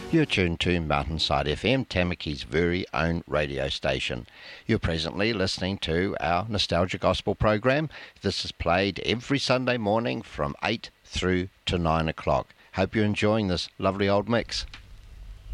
You're tuned to Mountainside FM, Tamaki's very own radio station. You're presently listening to our Nostalgia Gospel program. This is played every Sunday morning from 8 through to 9 o'clock. Hope you're enjoying this lovely old mix.